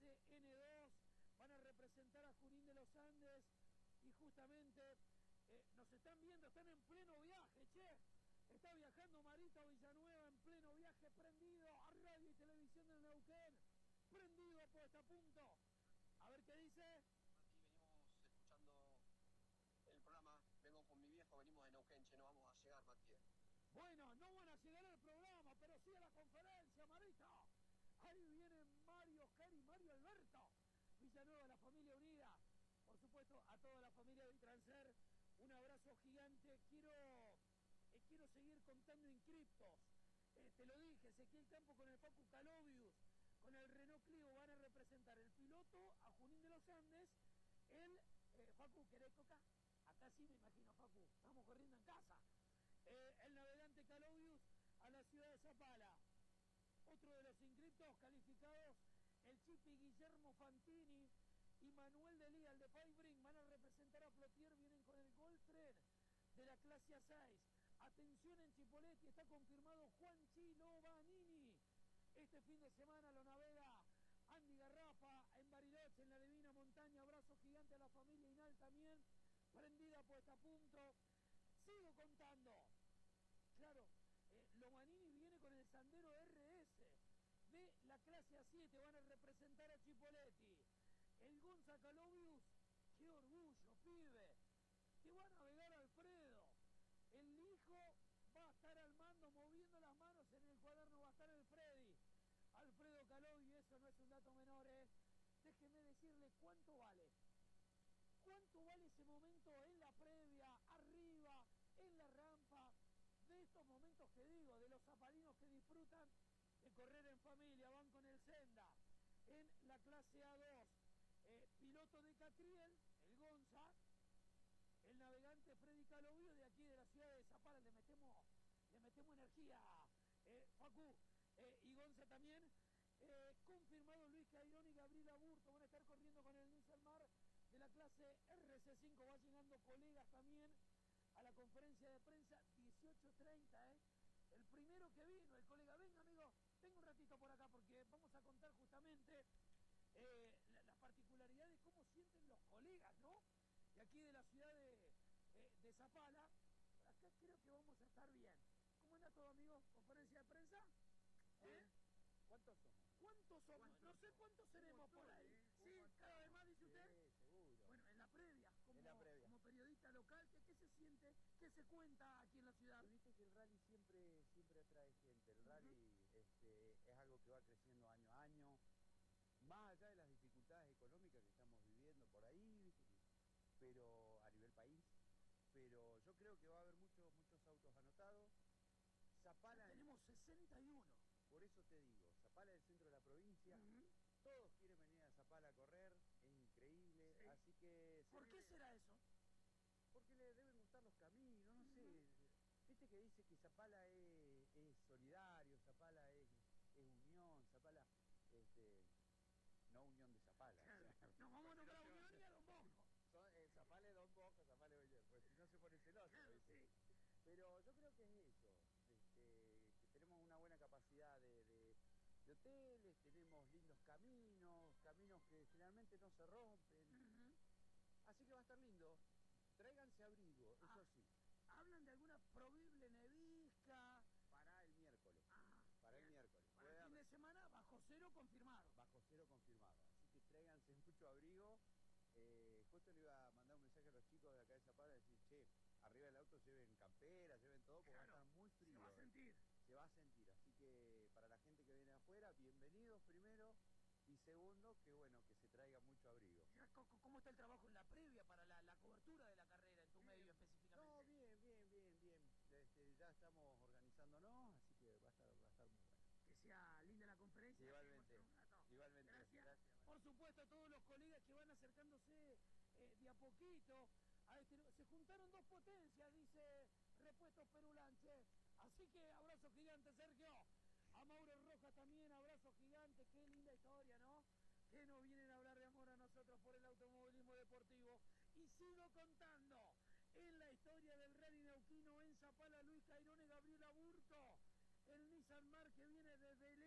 clase N2, van a representar a Junín de los Andes y justamente nos están viendo, están en pleno viaje, che. Está viajando Marito Villanueva en pleno viaje, prendido a radio y televisión del Neuquén, prendido puesta a punto. A ver qué dice. Aquí venimos escuchando el programa, vengo con mi viejo, venimos de Neuquén, che, no vamos a llegar, Matías. Bueno, no van a llegar al programa, pero sí a la conferencia, Marito. Ahí vienen Mario, Oscar y Mario Alberto Villanueva, la familia unida. Por supuesto, a toda la familia de Transer, un abrazo gigante. Quiero seguir contando inscriptos. Te lo dije, Ezequiel Campo con el Facu Calovius, con el Renault Clio van a representar el piloto a Junín de los Andes, el Facu, ¿querés coca? Acá sí me imagino, Facu, estamos corriendo en casa. El navegante Calovius a la ciudad de Zapala. Otro de los inscriptos calificados, el Chipi Guillermo Fantini y Manuel de Lía, el de Faibring, van a representar a Plotier, vienen con el Gol Tren de la clase A6. Atención en Chipoleti, está confirmado Juan Chino Vanini. Este fin de semana lo navega Andy Garrafa en Bariloche, en la Divina Montaña. Abrazo gigante a la familia Inal también, prendida, puesta a punto. Sigo contando. Claro, Lomanini viene con el Sandero RS de la clase A7, van a representar a Chipoleti. El Gonza Calovius, qué orgullo, pibe. Te va a navegar Alfredo. El hijo va a estar al mando, moviendo las manos, en el cuaderno va a estar el Freddy. Alfredo Calovius, eso no es un dato menor, Déjeme decirle cuánto vale. ¿Cuánto vale ese momento en la previa, arriba, en la rampa? De estos momentos que digo, de los zapalinos que disfrutan de correr en familia, van con el Senda en la clase A2. Piloto de Catriel, el Gonza, el navegante Freddy Calovius de aquí de la ciudad de Zapala, le metemos energía, Facu, y Gonza también. Confirmado Luis Cairón y Gabriel Aburto, van a estar corriendo con el Nissan Mar de la clase RC5, va llegando colegas también a la conferencia de prensa, 18:30, el primero que vino, el colega, venga amigo, venga un ratito por acá porque vamos a contar justamente las particularidades, cómo sienten los colegas, ¿no? De aquí de la ciudad de Zapala. Acá creo que vamos a estar bien. ¿Cómo anda todo, amigo? ¿Conferencia de prensa? ¿Cuántos somos? ¿Cuántos somos? No sé cuántos seremos por ahí. ¿Sí? ¿Cada vez más, dice usted? Sí, seguro. Bueno, en la previa, como periodista local, ¿qué se siente? ¿Qué se cuenta aquí en la ciudad? Viste que el rally siempre atrae gente. El rally es algo que va creciendo año a año. Más allá de las dificultades económicas que estamos viviendo por ahí, ¿viste? Pero a nivel país. Pero yo creo que va a haber muchos autos anotados. Zapala... Ya tenemos 61. Por eso te digo, Zapala es el centro de la provincia, todos quieren venir a Zapala a correr, es increíble, sí. Así que... ¿Por qué será eso? Porque le deben gustar los caminos, no sé. Viste que dice que Zapala es solidario, Zapala es unión, Zapala, no unión de Zapala. Claro. O sea, nos vamos a nombrar unión y a Don Bosco. Zapala es Don Bosco, Zapala es unión, pues si no se pone celoso. Claro, sí. Pero yo creo que es eso, que tenemos una buena capacidad de hoteles, tenemos lindos caminos que generalmente no se rompen. Así que va a estar lindo. Tráiganse abrigo, eso sí. ¿Hablan de alguna probable nevisca? Para el miércoles. Para el miércoles. Para el fin de semana, bajo cero confirmado. Bajo cero confirmado. Así que tráiganse mucho abrigo. Justo le iba a mandar un mensaje a los chicos de acá de Zapala, decir, che, arriba del auto lleven camperas, lleven todo, porque claro, va a estar muy frío. Se va a sentir. Se va a sentir, así que para la gente que viene de afuera, bienvenidos primero, y segundo, que bueno, que se traiga mucho abrigo. ¿Cómo está el trabajo en la previa para la cobertura de la carrera en tu medio específicamente? No, bien. Ya estamos organizándonos, así que va a estar muy bueno. Que sea linda la conferencia. Igualmente. Gracias. Por supuesto, a todos los colegas que van acercándose de a poquito. Se juntaron dos potencias, dice Repuestos Perulanche. Así que abrazo gigante, Sergio. A Mauro Rojas también, abrazo gigante. Qué linda historia, ¿no? Que nos vienen a hablar de amor a nosotros por el automovilismo deportivo. Y sigo contando en la historia del rally neuquino en Zapala, Luis Cairón y Gabriel Aburto. El Nissan Mar que viene desde el